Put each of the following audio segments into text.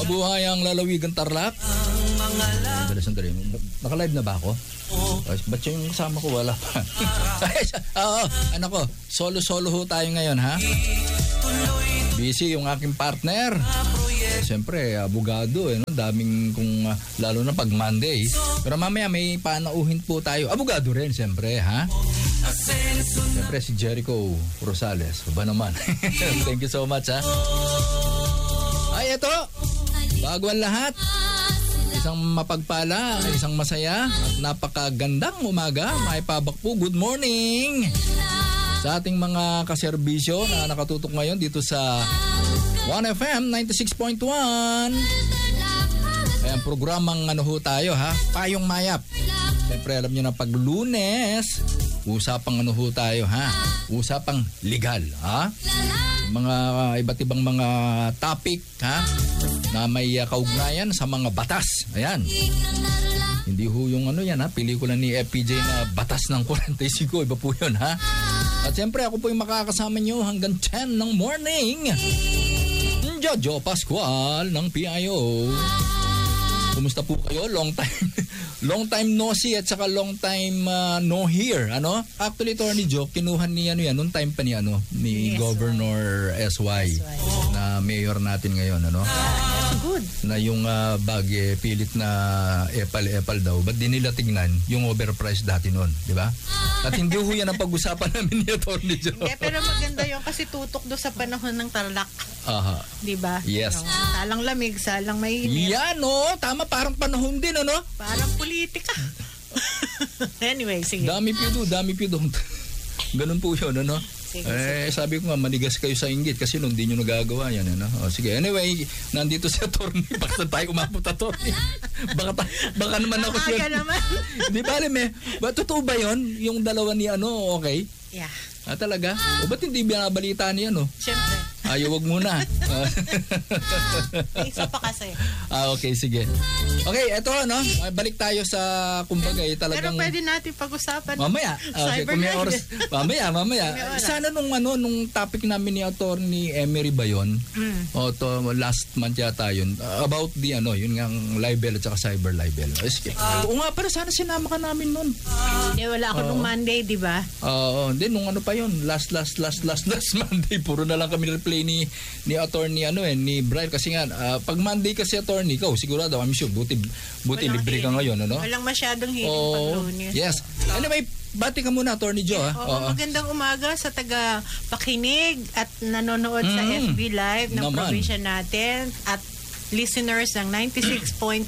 Mabuhay ang lalawigan Tarlac. Sandali. Naka-live na ba ako? Ba't yung kasama ko wala pa? Oo, ano ko, solo-solo ho tayo ngayon, ha? Busy yung aking partner. Siyempre, abogado, no? Daming kung, lalo na pag Monday. Pero mamaya may panauhin po tayo. Abogado rin, siyempre, ha? Siyempre, si Jericho Rosales. Ba naman? Thank you so much, ha? Ay, ito! Bago ang lahat. Isang mapagpala, isang masaya at napakagandang umaga. May pabak po, good morning sa ating mga kaserbisyo na nakatutok ngayon dito sa 1FM 96.1. Ayan, programang ano ho tayo, ha? Payong Mayap. Siyempre alam nyo na pag Lunes, usapang ano ho tayo, ha? Usapang legal, ha? Mga iba't ibang mga topic, ha? Na may kaugnayan sa mga batas. Ayan. Hindi ho yung ano yan, ha? Pelikula ni FPJ na Batas ng 45. Iba po yun, ha? At siyempre ako po yung makakasama nyo hanggang 10 ng morning. Jojo Pascual ng PIO. Kumusta po kayo? Long time no see at saka long time no hear. Ano? Actually, Attorney Joe, kinuha ni ano yan, noong time pa ni ni Governor SY na mayor natin ngayon, ano? Good. Na yung bag pilit na epal daw. Ba't di nila tignan yung overpriced dati noon, di ba? At hindi ho yan ang pag-usapan namin ni Attorney Joe. Hindi, pero maganda yun kasi tutok do sa panahon ng Tarlac. Aha. Di ba? Yes. Salang lamig, salang mainit. Yan, no? Tama, parang panahon din, ano? Parang politika. Anyway, sige. Dami pido. Ganun po yun, ano? Sige. Sabi ko nga, manigas kayo sa inggit kasi nung di nyo nagagawa yan, ano? O, sige, anyway, nandito si Attorney. Bakit tayo umabot, Attorney? Baka naman ako yun. naman. Di ba, alam totoo ba yun? Yung dalawa ni okay? Yeah. Talaga? O ba't hindi binabalita ni Siyempre. Wag muna. Isa pa kasi. Okay, sige. Okay, eto, no? Balik tayo sa, kumbaga, talagang... Pero pwede natin pag-usapan. Mamaya. Okay, kung may oras. Mamaya. Sana nung topic namin ni Attorney Emery ba yun? O to, last month yata yun. About the, yun nga, libel at saka cyber libel. Sige. Oo nga, pero sana sinama ka namin nun. Wala ako nung Monday, di ba? Then nung pa yun, last Monday, puro na lang kami replay ni Attorney ni Brian kasi nga pag Monday kasi Attorney ikaw sigurado I'm sure buti libre ka ngayon walang masyadong hiling pag-Lunes. Yes. Anyway, bati ka muna Attorney Joe. Magandang umaga sa taga pakinig at nanonood sa FB Live ng probinsya natin at listeners ng 96.1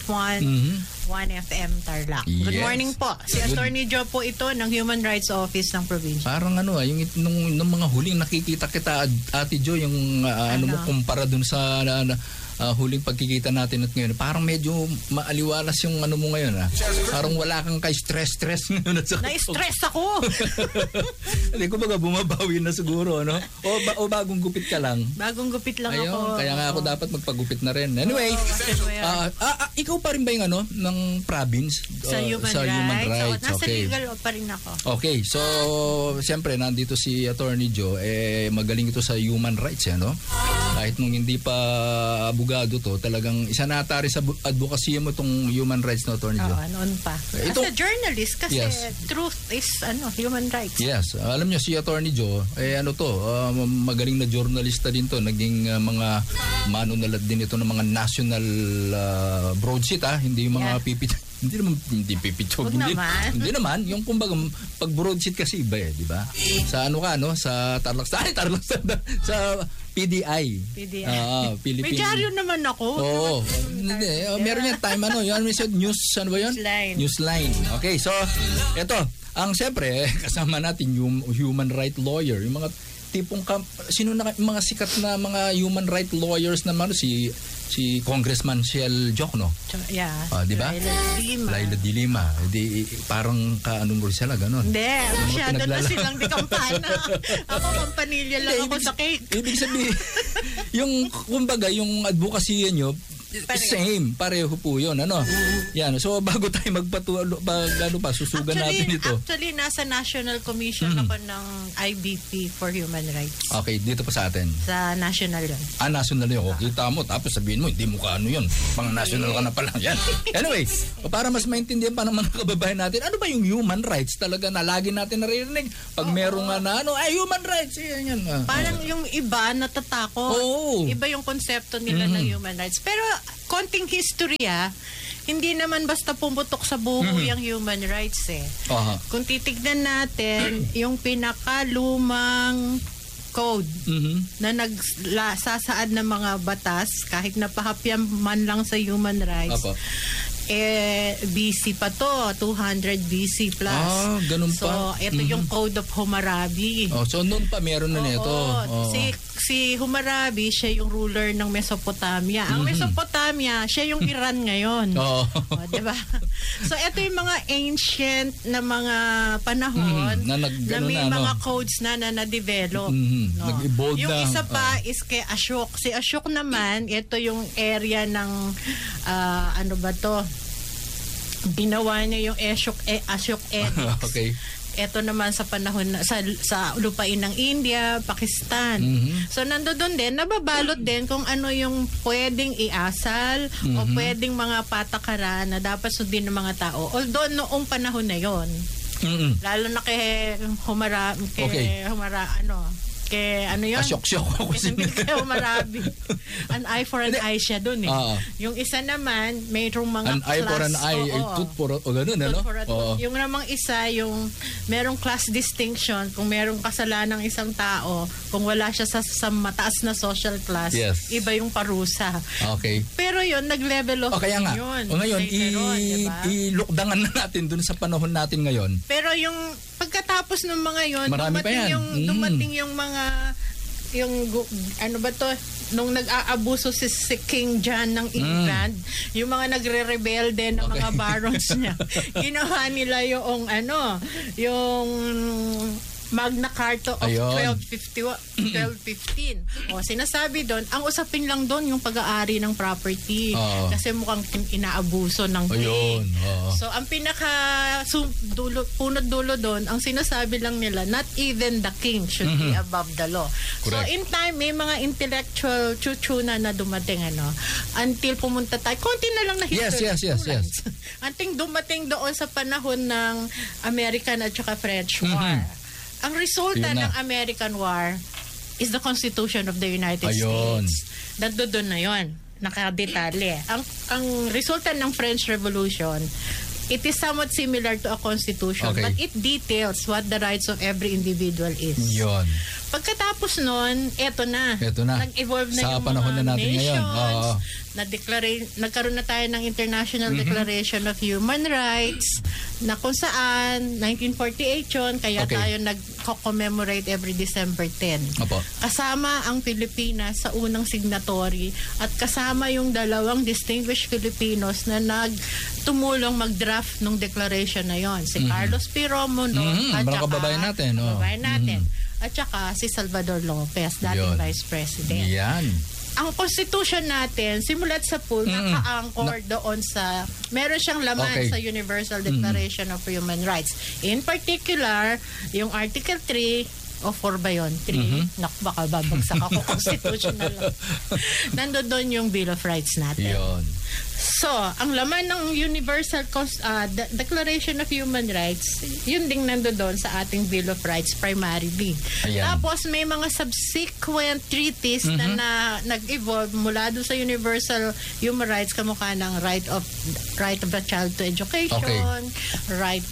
1FM Tarlac. Yes. Good morning po. Si Attorney Joe po ito ng Human Rights Office ng probinsya. Parang yung nung mga huling nakikita kita Ate Joe yung mo kumpara dun sa huling pagkikita natin at ngayon. Parang medyo maaliwalas yung mo ngayon. Parang wala kang kay stress ngayon. Na-stress ako! Hindi ko baga bumabawi na siguro, no? O bagong gupit ka lang? Bagong gupit lang ako. Kaya nga ako dapat magpagupit na rin. Anyway, ikaw pa rin ba yung ng province? Sa Human Rights. Nasa legal pa rin ako. Okay, so siyempre nandito si Attorney Joe, magaling ito sa human rights, kahit nung hindi pa abogado to, talagang isa natari sa advocacy mo itong human rights na Attorney Joe. Noon pa. As a journalist kasi truth is human rights. Yes. Alam nyo si Attorney Joe, magaling na journalista din to. Naging mga manunalad din ito ng mga national broadsheet, hindi yung mga pipit. Hindi pipitsog. Hindi naman. Yung kumbaga, pag broadsheet kasi iba di ba? Sa sa Tarlac. Sa PDI. Philippine. May dyaryo naman ako. Oo. Meron yan time yung news, ano ba yun? Newsline. Okay, so, ito. Ang siyempre, kasama natin yung human right lawyer. Yung mga tipong, mga sikat na mga human right lawyers naman, si Congressman Shell Jokno. Yeah. Di ba? Laila de Lima. Parang mo rin sila, gano'n. Hindi. Masyado na silang di kampana. Ako, kampanilya lang ako sa cake. Ibig sabihin, yung, kumbaga, yung advocacy nyo, Pareho po yun. Yan. So, bago tayo susugan natin ito. Actually, nasa National Commission ako ng IBP for Human Rights. Okay, dito pa sa atin. Sa national yun. National yun. Kita mo, tapos sabihin mo, hindi mo kaano yun. Pang-national ka na pala. Yan. Anyway, para mas maintindihan pa ng mga kababayan natin, ano ba yung human rights talaga na lagi natin naririnig? Pag merong human rights. Yan. Parang yung iba natatakot. Iba yung konsepto nila ng human rights. Pero konting history hindi naman basta pumutok sa buho yung human rights Kung titignan natin yung pinakalumang code na nagsasaad ng mga batas kahit napahapyan man lang sa human rights. BC pa to, 200 BC plus. Ganun pa. So, ito yung Code of Hammurabi. So noon pa meron na nito. Si Hammurabi, siya yung ruler ng Mesopotamia. Ang Mesopotamia, siya yung Iran ngayon. Diba? So, ito yung mga ancient na mga panahon na may mga codes na na-develop. Nag-evolve yung na. isa pa is kay Ashok. Si Ashok naman, ito yung area ng ginawa niya yung Ashok Edicts. Okay. Ito naman sa panahon sa lupain ng India, Pakistan. So nandoon din, nababalot din kung ano yung pwedeng iasal o pwedeng mga patakaran na dapat sundin ng mga tao. Although noong panahon na yon, lalo na kay Asyok-syok ako hindi kayo marabi. An eye for an eye siya dun Yung isa naman, mayroong mga an class. An eye for an eye, tooth for ganun, Yung namang isa, yung merong class distinction, kung merong kasalanan ng isang tao, kung wala siya sa mataas na social class, iba yung parusa. Okay. Pero yun, nag-level of kaya nga. yun. Ngayon, ilukdangan na natin dun sa panahon natin ngayon. Pero yung pagkatapos ng mga yun, dumating yung mga nung nag-aabuso si King John ng England, yung mga nagre-rebelde ng mga barons niya, ginawa nila yung Magna Carta of 1215. Sinasabi doon, ang usapin lang doon yung pag-aari ng property. Kasi mukhang inaabuso ng king. So, ang punot dulo doon, ang sinasabi lang nila, not even the king should be above the law. Correct. So, in time, may mga intellectual chuchuna na dumating, until pumunta tayo. Konti na lang na history. Yes. Until dumating doon sa panahon ng American at saka French War. Ang resulta ng American War is the Constitution of the United States. Doon na yun. Nakadetalye. Ang resulta ng French Revolution, it is somewhat similar to a constitution, but it details what the rights of every individual is. Yun. Pagkatapos nun, eto na. Nag-evolve na sa yung panahon mga na natin nations. Nagkaroon na tayo ng International Declaration of Human Rights na kung saan 1948 yun, kaya tayo nag-commemorate every December 10. Kasama ang Pilipinas sa unang signatory at kasama yung dalawang distinguished Filipinos na tumulong mag-draft ng declaration na yon. Si Carlos P. Romulo at saka kababayan natin. At saka si Salvador Lopez, dating Vice President. Yan. Ang Constitution natin, simulat sa pool, naka-anchor doon sa, meron siyang laman sa Universal Declaration of Human Rights. In particular, yung Article 3, o 4 ba yun? 3? Baka babagsak ako, constitutional lang. Nandun doon yung Bill of Rights natin. Yun. So, ang laman ng Universal Declaration of Human Rights, yun ding nandoon sa ating Bill of Rights primarily. Tapos may mga subsequent treaties na nag-evolve mula doon sa Universal Human Rights, kamukha ng right of the child to education, right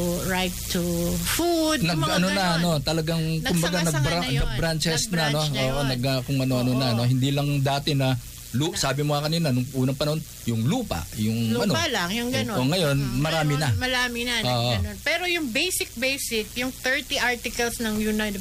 to food, talagang kumbaga nag-branches na, kung ano-ano na, hindi lang dati na sabi mo kanina, nung unang panahon, yung lupa lang, yung gano'n. Ngayon, marami na. Marami na, gano'n. Pero yung basic, yung 30 articles ng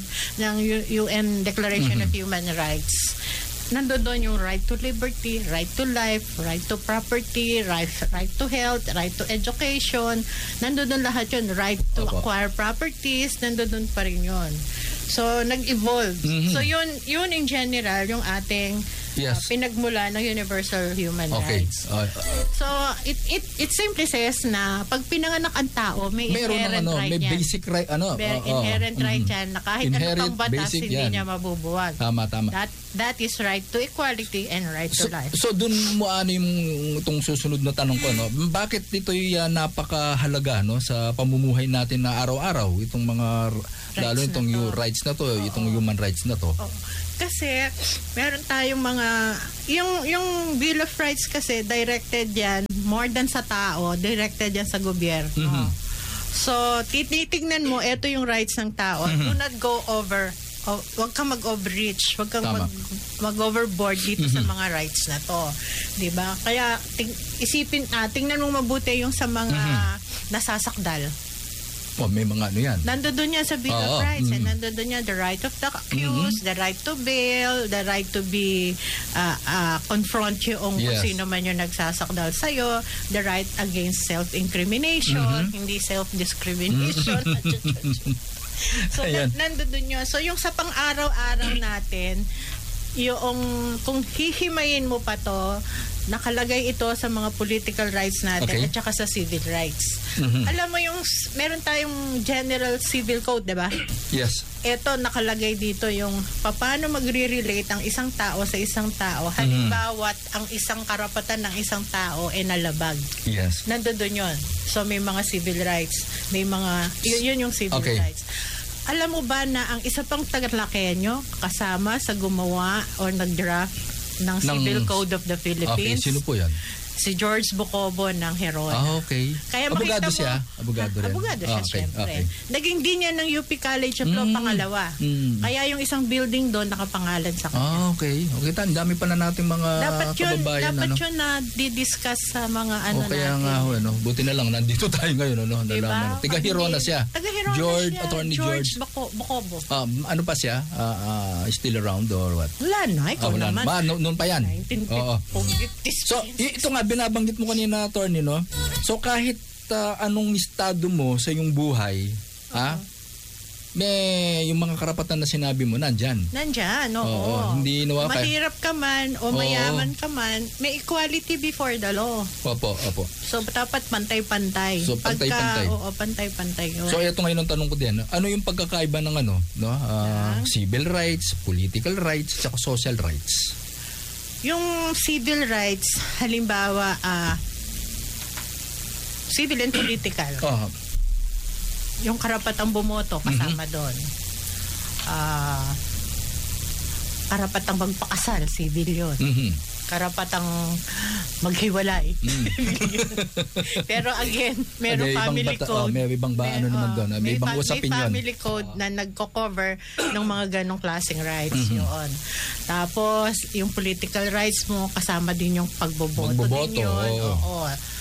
UN Declaration of Human Rights, nandoon yung right to liberty, right to life, right to property, right to health, right to education. Nandoon lahat yun. Right to acquire properties, nandoon pa rin yun. So, nag-evolve. So, yun in general, yung ating Yes. Pinagmula ng Universal Human Rights. So, it simply says na pag pinanganak ang tao, may inherent right may yan. Basic right, inherent right yan na kahit anong pang batas, hindi yan. niya mabubuwag. Tama. That is right to equality and right to life. So dun mo itong susunod na tanong ko, no? Bakit ito'y napakahalaga, no, sa pamumuhay natin na araw-araw, itong mga lalo itong rights na to, itong human rights na to? Kasi meron tayong mga yung Bill of Rights kasi directed yan more than sa tao, directed yan sa gobyerno. Mm-hmm. So tinitignan mo, ito yung rights ng tao. Do not go over. Wag kang mag-overreach, wag kang mag-overboard dito sa mga rights na to. 'Di ba? Kaya tingnan mo mabuti yung sa mga nasasakdal. May mga yan. Nandoon yan sa Bill of Rights. And nandoon yan the right of the accused, the right to bail, the right to be confront yung kung sino man yung nagsasakdal sa'yo, the right against self-incrimination, hindi self-discrimination. So, nandoon yun. So, yung sa pang-araw-araw natin, yung kung hihimayin mo pa to, nakalagay ito sa mga political rights natin at saka sa civil rights. Alam mo yung meron tayong General Civil Code, 'di ba? Yes. Ito nakalagay dito yung paano magre-relate ang isang tao sa isang tao. Halimbawa, ang isang karapatan ng isang tao ay nalabag. Yes. Nandoon 'yon. So may mga civil rights, may mga yun yung civil rights. Alam mo ba na ang isa pang tagalakyenyo kasama sa gumawa o nag-draft ng Civil Code of the Philippines? Okay, sino po yan? Si George Bocobo ng Herona. Okay. Kaya abogado siya? Abogado rin? Abogado siya, syempre. Naging din yan ng UP College of Law pangalawa. Kaya yung isang building doon nakapangalan sa kanya. Okay. Ang dami pa na natin mga kababayan. Dapat yun na di-discuss sa mga kaya natin. nga, buti na lang, nandito tayo ngayon. Diba? Tiga Herona siya. Attorney George Bocobo. Ano pa siya? Still around or what? Wala na, ikaw naman. Noon pa yan. 1950s. So, ito nga, binabanggit mo kanina, attorney, no? So, kahit anong estado mo sa iyong buhay, may yung mga karapatan na sinabi mo, nandyan. Oo. Hindi nawaka. Mahirap ka man o mayaman ka man, may equality before the law. Opo. So, dapat pantay-pantay. So, pantay-pantay. Pantay-pantay. So, ito ngayon ang tanong ko din. Ano yung pagkakaiba ng civil rights, political rights, at social rights? Yung civil rights, halimbawa, civil and political. Yung karapatang bumoto, kasama doon. Karapatang magpakasal, civil yun. Karapatang maghiwalay. Pero again, meron family code. May ibang naman doon. May ibang usapin yun. May family code na nagko-cover ng mga ganong klaseng rights yun. Tapos, yung political rights mo, kasama din yung pagboboto din yun. Oo.